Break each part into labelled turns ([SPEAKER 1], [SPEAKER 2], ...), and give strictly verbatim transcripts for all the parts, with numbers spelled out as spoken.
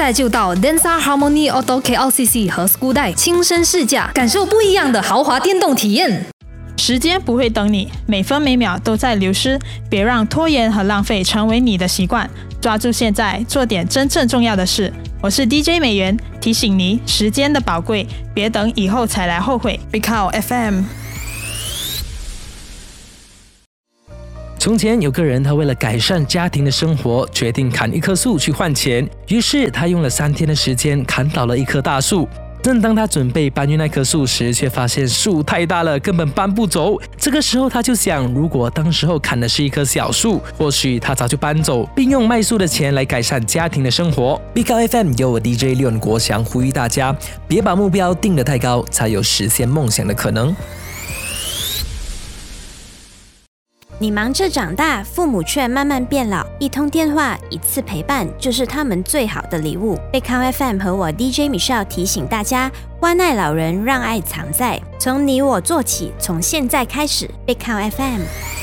[SPEAKER 1] 在就到 Densar Harmony Auto K L C C 和 School 带亲身试驾，感受不一样的豪华电动体验。
[SPEAKER 2] 时间不会等你，每分每秒都在流失，别让拖延和浪费成为你的习惯，抓住现在，做点真正重要的事。我是 D J 美元，提醒你时间的宝贵，别等以后才来后悔。
[SPEAKER 3] Big Cow F M。从前有个人，他为了改善家庭的生活，决定砍一棵树去换钱。于是他用了三天的时间砍倒了一棵大树。正当他准备搬运那棵树时，却发现树太大了，根本搬不走。这个时候他就想，如果当时候砍的是一棵小树，或许他早就搬走，并用卖树的钱来改善家庭的生活。Big Cow F M 由我 D J 廖国祥呼吁大家，别把目标定得太高，才有实现梦想的可能。
[SPEAKER 4] 你忙着长大，父母却慢慢变老，一通电话，一次陪伴，就是他们最好的礼物。Big Cow F M 和我 D J Michelle 提醒大家，关爱老人，让爱藏在，从你我做起，从现在开始。Big Cow F M。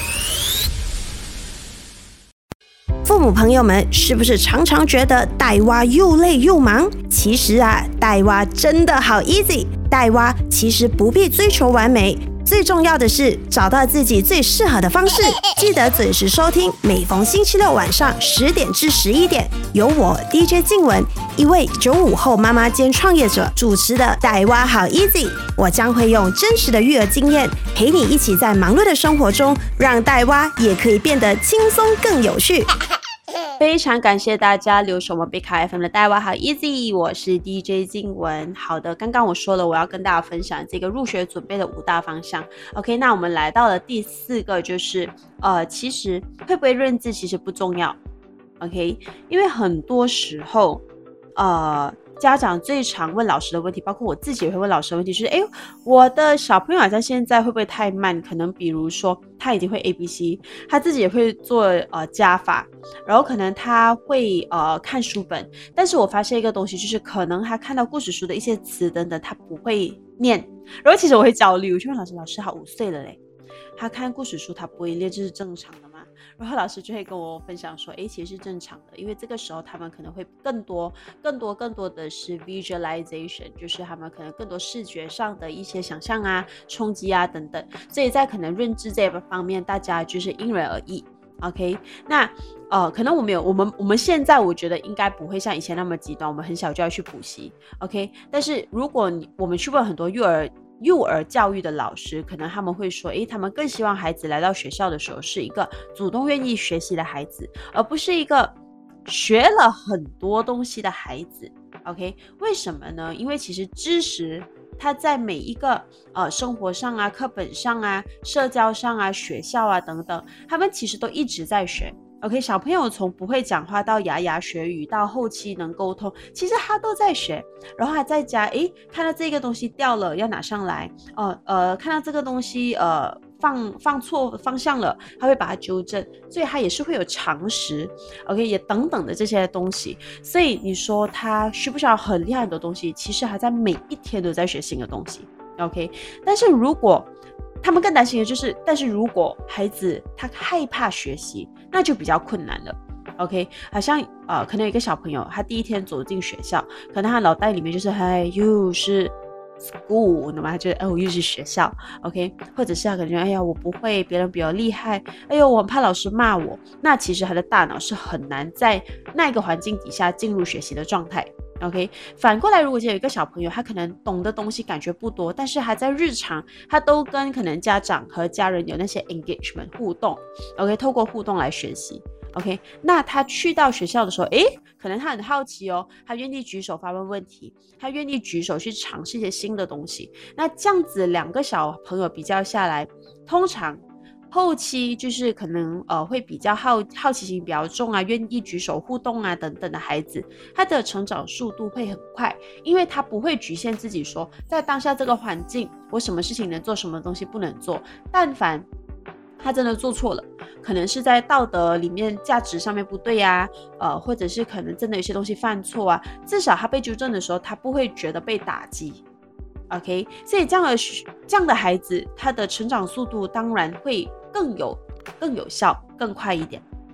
[SPEAKER 5] 父母朋友们，是不是常常觉得带娃又累又忙？其实啊，带娃真的好 easy。带娃其实不必追求完美，最重要的是找到自己最适合的方式。记得准时收听，每逢星期六晚上十点至十一点，由我 D J 静雯，一位九五后妈妈兼创业者主持的带娃好 easy。我将会用真实的育儿经验，陪你一起在忙碌的生活中，让带娃也可以变得轻松更有趣。非常感谢大家留守我们 Big Cow F M 的带娃好 easy， 我是 D J 静雯。好的，刚刚我说了我要跟大家分享这个入学准备的五大方向。 OK， 那我们来到了第四个，就是呃，其实会不会认字其实不重要。 OK， 因为很多时候呃家长最常问老师的问题，包括我自己也会问老师的问题，就是哎，我的小朋友好像现在会不会太慢？可能比如说他已经会 A B C， 他自己也会做呃加法，然后可能他会呃看书本，但是我发现一个东西，就是可能他看到故事书的一些词等等，他不会念，然后其实我会焦虑，我就问老师，老师他五岁了嘞，他看故事书他不会念，这是正常的吗？然后老师就会跟我分享说，诶，其实是正常的，因为这个时候他们可能会更多更多更多的是 visualization， 就是他们可能更多视觉上的一些想象啊、冲击啊等等，所以在可能认知这个方面，大家就是因人而异。OK， 那呃，可能我们有我们我们现在我觉得应该不会像以前那么极端，我们很小就要去补习。OK， 但是如果你我们去问很多幼儿幼儿教育的老师，可能他们会说，诶，他们更希望孩子来到学校的时候是一个主动愿意学习的孩子，而不是一个学了很多东西的孩子。 OK， 为什么呢？因为其实知识它在每一个呃生活上啊、课本上啊、社交上啊、学校啊等等，他们其实都一直在学。OK， 小朋友从不会讲话到牙牙学语，到后期能沟通，其实他都在学。然后他在家，诶，看到这个东西掉了要拿上来，呃呃，看到这个东西呃放放错方向了，他会把它纠正，所以他也是会有常识 ，OK， 也等等的这些东西。所以你说他需不需要很厉害很多东西？其实他在每一天都在学新的东西 ，OK。但是如果他们更担心的就是，但是如果孩子他害怕学习，那就比较困难了。OK， 好像呃，可能有一个小朋友，他第一天走进学校，可能他脑袋里面就是哎，又是 school， 那么他觉得哦，又是学校 ，OK， 或者是他可能觉得哎呀，我不会，别人比我厉害，哎呦，我很怕老师骂我。那其实他的大脑是很难在那个环境底下进入学习的状态。OK， 反过来，如果有一个小朋友，他可能懂的东西感觉不多，但是还在日常，他都跟可能家长和家人有那些 engagement 互动 ，OK， 透过互动来学习 ，OK， 那他去到学校的时候，诶，可能他很好奇哦，他愿意举手发问问题，他愿意举手去尝试一些新的东西。那这样子两个小朋友比较下来，通常后期就是可能呃会比较好好奇心比较重啊，愿意举手互动啊等等的孩子，他的成长速度会很快，因为他不会局限自己说在当下这个环境我什么事情能做，什么东西不能做。但凡他真的做错了，可能是在道德里面价值上面不对啊，呃，或者是可能真的有些东西犯错啊，至少他被纠正的时候，他不会觉得被打击。OK， 所以这样的这样的孩子，他的成长速度当然会更有更有效、更快一点。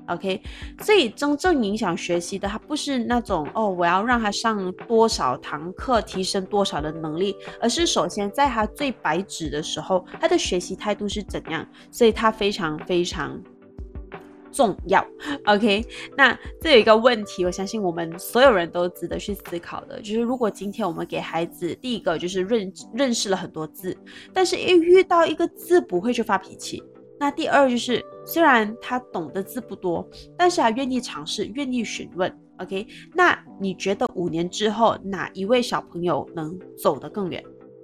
[SPEAKER 6] OK， 所以真正影响学习的，它不是那种哦，我要让他上多少堂课，提升多少的能力，而是首先在他最白纸的时候，他的学习态度是怎样，所以他非常非常重要。OK， 那这有一个问题，我相信我们所有人都值得去思考的，就是如果今天我们给孩子第一个就是认认识了很多字，但是一遇到一个字不会就发脾气。那第二就是，虽然他懂的字不多，但是他愿意尝试，愿意询问。OK， 那你觉得五年之后哪一位小朋友能走得更远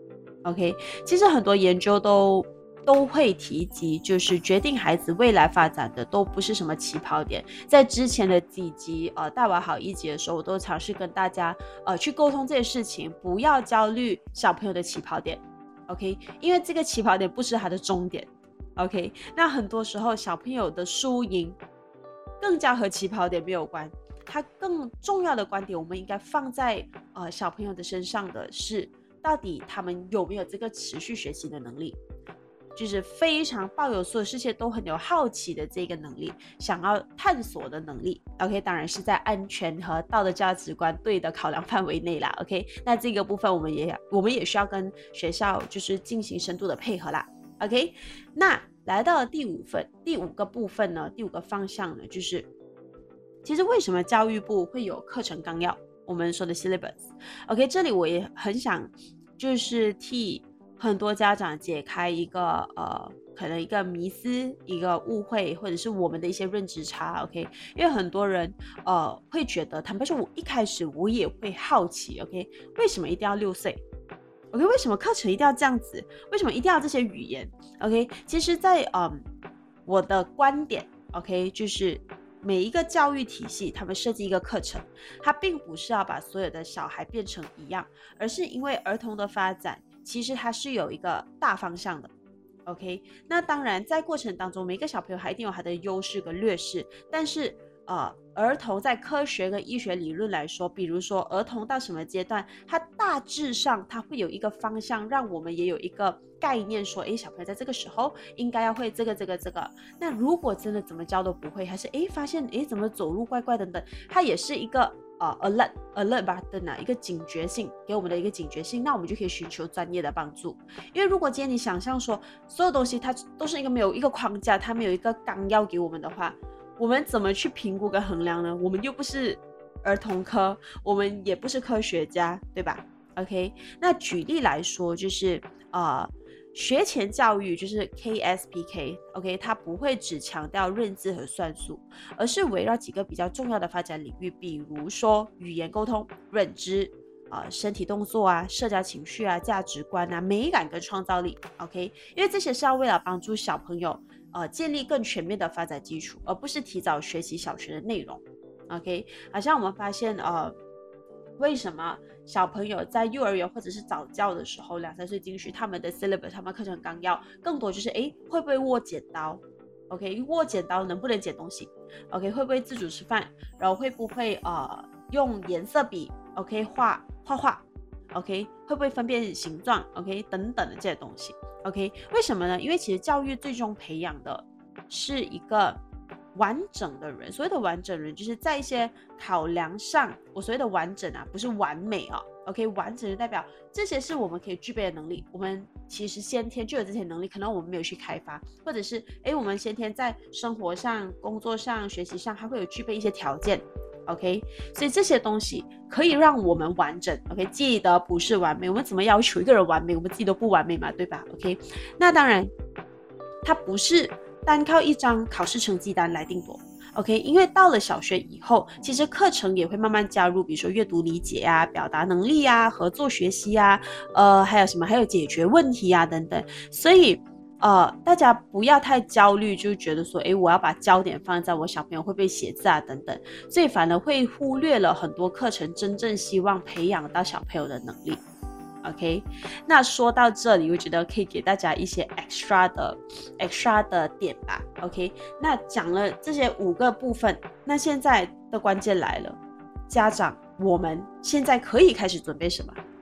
[SPEAKER 6] ？OK， 其实很多研究都都会提及，就是决定孩子未来发展的都不是什么起跑点。在之前的几集呃大娃好一集的时候，我都尝试跟大家呃去沟通这些事情，不要焦虑小朋友的起跑点。OK， 因为这个起跑点不是他的终点。OK， 那很多时候小朋友的输赢更加和起跑点没有关，他更重要的观点我们应该放在呃小朋友的身上的是，到底他们有没有这个持续学习的能力，就是非常抱有所有世界都很有好奇的这个能力，想要探索的能力。 OK， 当然是在安全和道德价值观对的考量范围内啦。 OK， 那这个部分我们也我们也需要跟学校就是进行深度的配合啦。OK， 那来到了第五份第五个部分呢，第五个方向呢，就是其实为什么教育部会有课程纲要，我们说的 syllabus。 OK， 这里我也很想就是替很多家长解开一个呃可能一个迷思，一个误会，或者是我们的一些认知差。 OK， 因为很多人呃会觉得，坦白说我一开始我也会好奇 OK， 为什么一定要六岁？OK， 为什么课程一定要这样子？为什么一定要这些语言 ？OK， 其实在，嗯我的观点 ，OK， 就是每一个教育体系，他们设计一个课程，它并不是要把所有的小孩变成一样，而是因为儿童的发展，其实它是有一个大方向的。OK， 那当然在过程当中，每个小朋友还一定有他的优势跟劣势，但是呃，儿童在科学跟医学理论来说，比如说儿童到什么阶段，他大致上他会有一个方向，让我们也有一个概念说，诶，小朋友在这个时候应该要会这个这个这个。那如果真的怎么教都不会，还是诶发现诶怎么走路怪怪等等，它也是一个呃 alert alert button 啊，一个警觉性，给我们的一个警觉性，那我们就可以寻求专业的帮助。因为如果今天你想象说所有东西它都是一个没有一个框架，它没有一个纲要给我们的话，我们怎么去评估跟衡量呢？我们又不是儿童科，我们也不是科学家，对吧 ？OK， 那举例来说，就是呃，学前教育就是 K S P K，OK， 它不会只强调认字和算术，而是围绕几个比较重要的发展领域，比如说语言沟通、认知。呃，身体动作啊，社交情绪啊，价值观啊，美感跟创造力 ，OK， 因为这些是要为了帮助小朋友呃建立更全面的发展基础，而不是提早学习小学的内容 ，OK， 好像我们发现呃，为什么小朋友在幼儿园或者是早教的时候，两三岁进去，他们的 syllabus， 他们课程纲要更多就是诶会不会握剪刀 ，OK， 握剪刀能不能剪东西 ，OK， 会不会自主吃饭，然后会不会呃用颜色笔 ，OK 画。画画 ，OK， 会不会分辨形状 ，OK， 等等的这些东西 ，OK， 为什么呢？因为其实教育最终培养的是一个完整的人。所谓的完整人，就是在一些考量上，我所谓的完整啊，不是完美啊 ，OK， 完整就代表这些是我们可以具备的能力。我们其实先天就有这些能力，可能我们没有去开发，或者是哎，我们先天在生活上、工作上、学习上，还会有具备一些条件。OK， 所以这些东西可以让我们完整 OK， 记得不是完美，我们怎么要求一个人完美，我们自己都不完美嘛，对吧 OK， 那当然它不是单靠一张考试成绩单来定夺 OK， 因为到了小学以后，其实课程也会慢慢加入，比如说阅读理解啊、表达能力啊、合作学习啊，呃，还有什么还有解决问题啊等等，所以呃，大家不要太焦虑，就觉得说，诶，我要把焦点放在我小朋友会不会写字啊等等，所以反而会忽略了很多课程真正希望培养到小朋友的能力。OK， 那说到这里，我觉得可以给大家一些 extra 的 extra 的点吧。OK， 那讲了这些五个部分，那现在的关键来了，家长，我们现在可以开始准备什么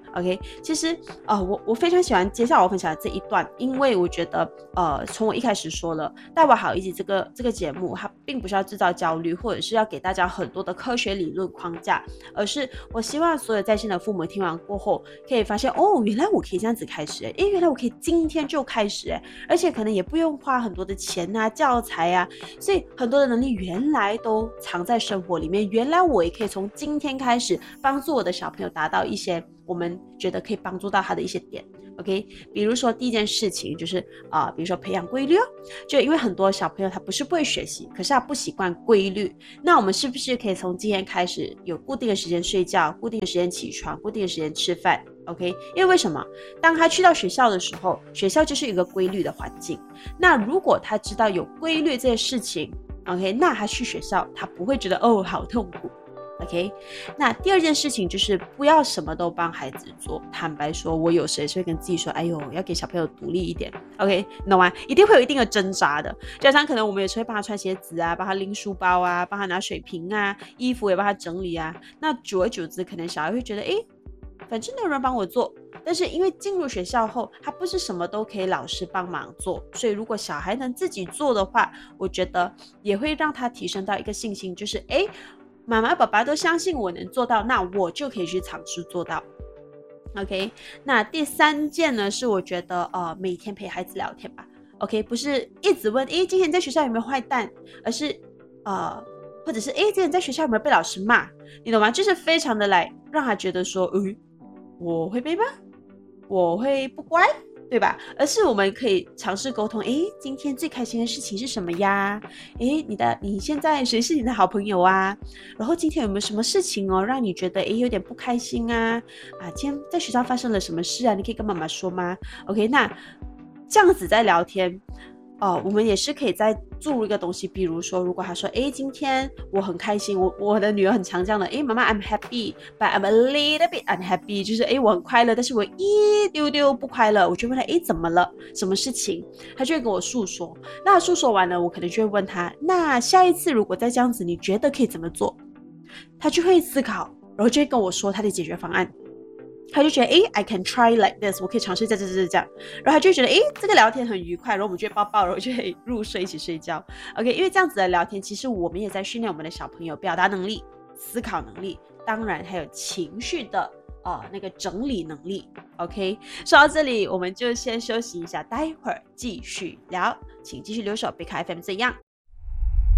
[SPEAKER 6] OK， 其实呃，我我非常喜欢接下来我分享的这一段，因为我觉得呃，从我一开始说了，带娃好easy这个这个节目，它并不是要制造焦虑，或者是要给大家很多的科学理论框架，而是我希望所有在线的父母听完过后，可以发现哦，原来我可以这样子开始，哎，原来我可以今天就开始，哎，而且可能也不用花很多的钱啊、教材啊，所以很多的能力原来都藏在生活里面，原来我也可以从今天开始帮助我的小朋友达到一些我们觉得可以帮助到他的一些点 ，OK？ 比如说第一件事情就是啊、呃，比如说培养规律哦，就因为很多小朋友他不是不会学习，可是他不习惯规律，那我们是不是可以从今天开始有固定的时间睡觉，固定的时间起床，固定的时间吃饭 ？OK？ 因为为什么？当他去到学校的时候，学校就是一个规律的环境，那如果他知道有规律这些事情 ，OK？ 那他去学校他不会觉得哦好痛苦。OK， 那第二件事情就是不要什么都帮孩子做。坦白说，我有时也是会跟自己说，哎呦，要给小朋友独立一点。OK， 你懂吗？一定会有一定的挣扎的。加上可能我们也是会帮他穿鞋子啊，帮他拎书包啊，帮他拿水瓶啊，衣服也帮他整理啊。那久而久之，可能小孩会觉得，哎，反正没有人帮我做。但是因为进入学校后，他不是什么都可以老师帮忙做，所以如果小孩能自己做的话，我觉得也会让他提升到一个信心，就是哎。妈妈爸爸都相信我能做到，那我就可以去尝试做到。OK， 那第三件呢是我觉得呃每天陪孩子聊天吧。OK， 不是一直问诶今天在学校有没有坏蛋，而是呃或者是诶今天在学校有没有被老师骂，你懂吗？就是非常的来让他觉得说，诶我会被骂，我会不乖。对吧？而是我们可以尝试沟通，诶，今天最开心的事情是什么呀？诶，你的你现在谁是你的好朋友啊？然后今天有没有什么事情哦，让你觉得诶有点不开心啊？啊，今天在学校发生了什么事啊？你可以跟妈妈说吗 ？OK， 那这样子在聊天。哦，我们也是可以再注入一个东西，比如说，如果他说，哎，今天我很开心，我我的女儿很常这样的，哎，妈妈 I'm happy, but I'm a little bit unhappy， 就是哎，我很快乐，但是我一丢丢不快乐，我就问他，哎，怎么了？什么事情？他就会跟我诉说。那他诉说完了，我可能就会问他，那下一次如果再这样子，你觉得可以怎么做？他就会思考，然后就会跟我说他的解决方案。他就觉得诶 I can try like this， 我可以尝试这这这这样，然后他就觉得诶这个聊天很愉快，然后我们就会抱抱，然后就会入睡一起睡觉。OK， 因为这样子的聊天，其实我们也在训练我们的小朋友表达能力、思考能力，当然还有情绪的呃那个整理能力。OK， 说到这里，我们就先休息一下，待会儿继续聊，请继续留守贝卡 F M 这样。